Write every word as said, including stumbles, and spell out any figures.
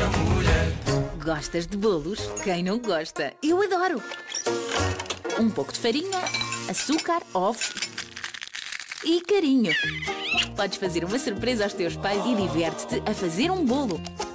outra mulher. Gostas de bolos? Quem não gosta? Eu adoro! Um pouco de farinha, açúcar, ovos e carinho. Podes fazer uma surpresa aos teus pais e diverte-te a fazer um bolo.